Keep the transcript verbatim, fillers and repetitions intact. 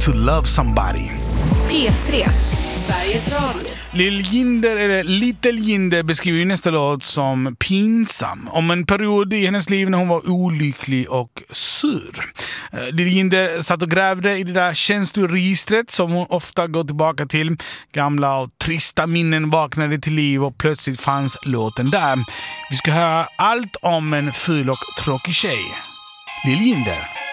to love somebody. P tre, Sveriges Radio. Lil Jinder, eller Little Jinder, beskriver ju nästa låt som pinsam. Om en period i hennes liv när hon var olycklig och sur. Lil Jinder satt och grävde i det där känsloregistret som hon ofta går tillbaka till. Gamla och trista minnen vaknade till liv och plötsligt fanns låten där. Vi ska höra allt om en ful och tråkig tjej. Lil Jinder.